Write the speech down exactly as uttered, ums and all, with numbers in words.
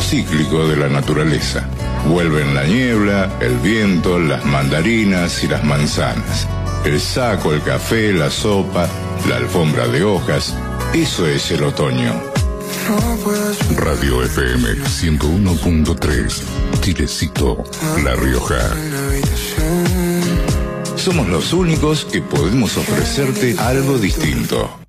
cíclico de la naturaleza. Vuelven la niebla, el viento, las mandarinas y las manzanas. El saco, el café, la sopa, la alfombra de hojas. Eso es el otoño. Radio F M ciento uno punto tres, Chilecito, La Rioja. Somos los únicos que podemos ofrecerte algo distinto.